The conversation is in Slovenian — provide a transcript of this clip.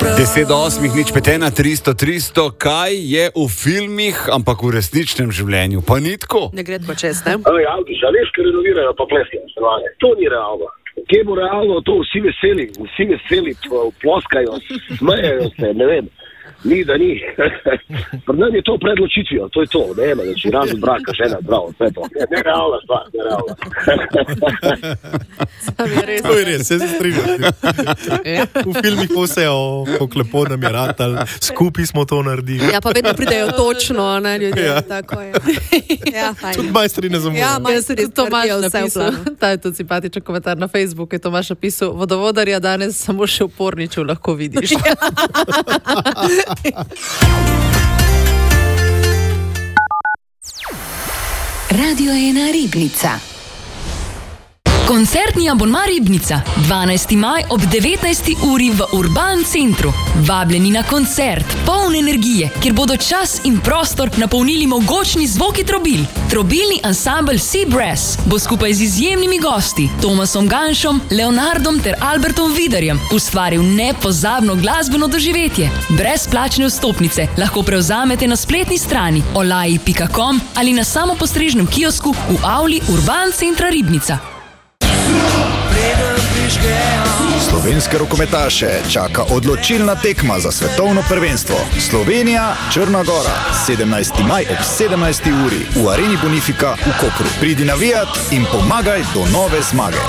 10:08, nič petena, 300, kaj je v filmih, ampak v resničnem življenju pa ni tako. Ne gre pa čez, ne? Ja, veš, ker renovirajo pa pleskajo stanovanje. To ni realno. Kje bo realno, to vsi veseli, ploskajo, smejejo se, ne vem. Ni, da ni. Pred nam je to predločitvijo, to je to, ne, znači razen braka, žena, bravo, sve to. Ne realna stvar, ne realna. To je res, se strinjam. V filmih posejo, kako lepo nam je ratal, skupaj smo to naredili. Ja, pa vedno pridejo točno, ne, ljudje, Ja. tako je. Ja, fajn. Tudi majstri ne zamujajo. Ja, majstri Tomaž naredijo vse v napisal, planu. ta je tudi simpatičen komentar na Facebooku, je Tomaž napisal, vodovodarja danes samo še v Porniču lahko vidiš. Radio 1 Ribnica. Koncertni abonma Ribnica. 12. maj ob 19. uri v Urban centru. Vabljeni na koncert, poln energije, kjer bodo čas in prostor napolnili mogočni zvoki trobil. Trobilni ansambel Sea Brass bo skupaj z izjemnimi gosti, Tomasom Ganšom, Leonardom ter Albertom Vidarjem, ustvaril nepozabno glasbeno doživetje. Brezplačne vstopnice lahko prevzamete na spletni strani olaji.com ali na samopostrežnem kiosku v avli Urban centra Ribnica. Slovenske rokometaše čaka odločilna tekma za svetovno prvenstvo. Slovenija, Črna Gora, 17. maj ob 17. uri v Areni Bonifika v Kopru. Pridi navijat in pomagaj do nove zmage.